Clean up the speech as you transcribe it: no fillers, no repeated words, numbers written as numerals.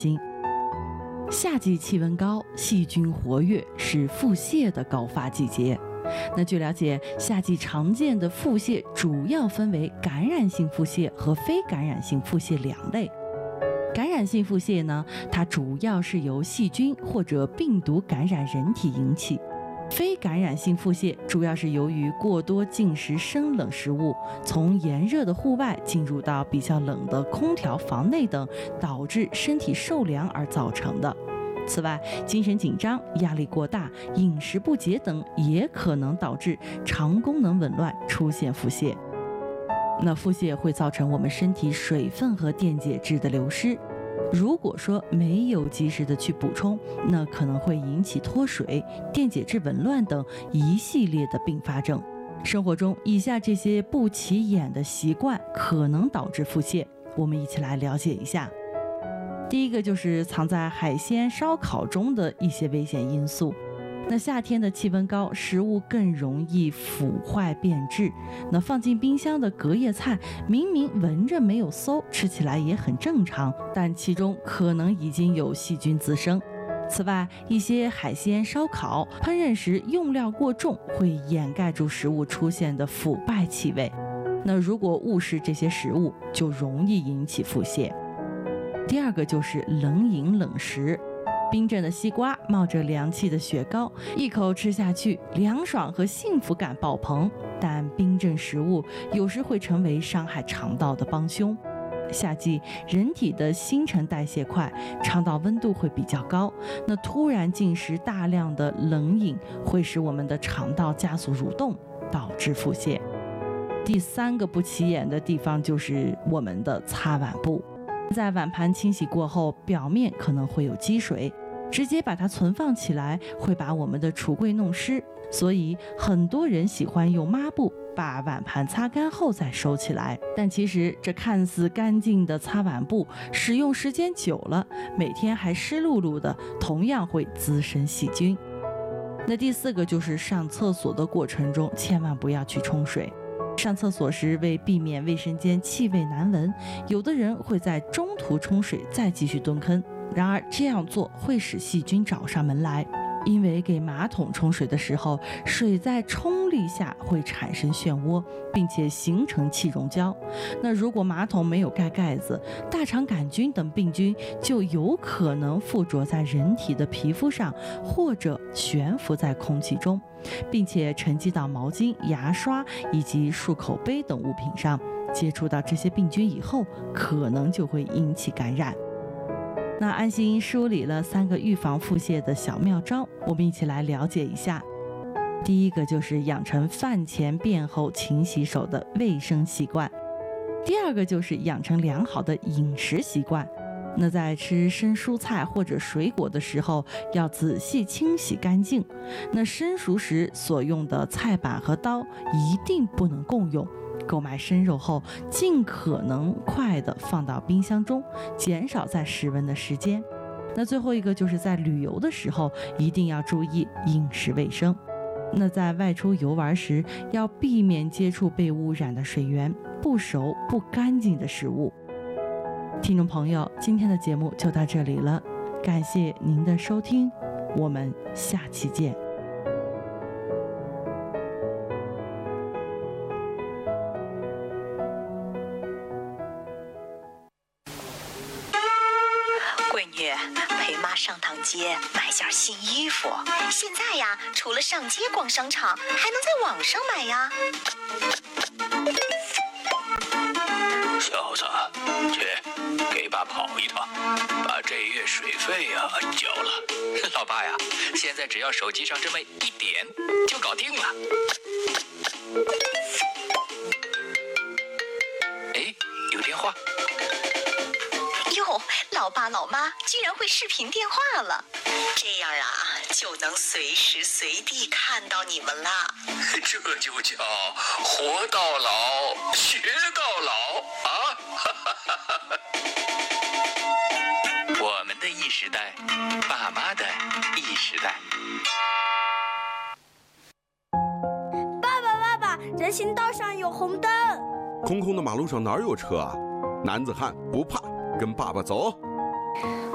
夏季气温高，细菌活跃，是腹泻的高发季节。那据了解，夏季常见的腹泻主要分为感染性腹泻和非感染性腹泻两类。感染性腹泻呢，它主要是由细菌或者病毒感染人体引起。非感染性腹泻主要是由于过多进食生冷食物，从炎热的户外进入到比较冷的空调房内等，导致身体受凉而造成的。此外，精神紧张、压力过大、饮食不节等也可能导致肠功能紊乱，出现腹泻。那腹泻会造成我们身体水分和电解质的流失，如果说没有及时的去补充，那可能会引起脱水、电解质紊乱等一系列的并发症。生活中以下这些不起眼的习惯可能导致腹泻，我们一起来了解一下。第一个就是藏在海鲜、烧烤中的一些危险因素。那夏天的气温高，食物更容易腐坏变质。那放进冰箱的隔夜菜，明明闻着没有馊，吃起来也很正常，但其中可能已经有细菌滋生。此外，一些海鲜、烧烤烹饪时用料过重，会掩盖住食物出现的腐败气味。那如果误食这些食物，就容易引起腹泻。第二个就是冷饮冷食。冰镇的西瓜，冒着凉气的雪糕，一口吃下去，凉爽和幸福感爆棚。但冰镇食物有时会成为伤害肠道的帮凶。夏季人体的新陈代谢快，肠道温度会比较高，那突然进食大量的冷饮，会使我们的肠道加速蠕动，导致腹泻。第三个不起眼的地方就是我们的擦碗布。在碗盘清洗过后，表面可能会有积水，直接把它存放起来，会把我们的橱柜弄湿。所以很多人喜欢用抹布把碗盘擦干后再收起来，但其实这看似干净的擦碗布，使用时间久了，每天还湿漉漉的，同样会滋生细菌。那第四个就是上厕所的过程中，千万不要去冲水。上厕所时，为避免卫生间气味难闻，有的人会在中途冲水再继续蹲坑。然而这样做会使细菌找上门来，因为给马桶冲水的时候，水在冲力下会产生漩涡，并且形成气溶胶。那如果马桶没有盖盖子，大肠杆菌等病菌就有可能附着在人体的皮肤上，或者悬浮在空气中，并且沉积到毛巾、牙刷以及漱口杯等物品上。接触到这些病菌以后，可能就会引起感染。那安心梳理了3个预防腹泻的小妙招，我们一起来了解一下。第一个就是养成饭前便后勤洗手的卫生习惯。第二个就是养成良好的饮食习惯。那在吃生蔬菜或者水果的时候，要仔细清洗干净。那生熟时所用的菜板和刀一定不能共用。购买生肉后，尽可能快的放到冰箱中，减少在室温的时间。那最后一个就是在旅游的时候，一定要注意饮食卫生。那在外出游玩时，要避免接触被污染的水源、不熟不干净的食物。听众朋友，今天的节目就到这里了，感谢您的收听，我们下期见。 闺女，陪妈上趟街买件新衣服。现在呀，除了上街逛商场，还能在网上买呀。 小子，去给爸跑一趟，把这月水费呀交了。 老爸呀，现在只要手机上这么一点就搞定了。哎，有电话。 哟，老爸老妈居然会视频电话了，这样啊就能随时随地看到你们啦。 这就叫活到老学到老啊！ 我们的E时代，爸妈的E时代。 爸爸，人行道上有红灯。 空空的马路上哪有车啊？男子汉不怕，跟爸爸走。